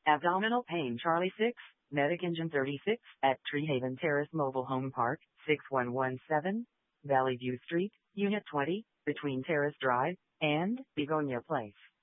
Abdominal pain Charlie 6, Medic Engine 36, at Treehaven Terrace Mobile Home Park, 6117, Valley View Street, Unit 20, between Terrace Drive and Begonia Place.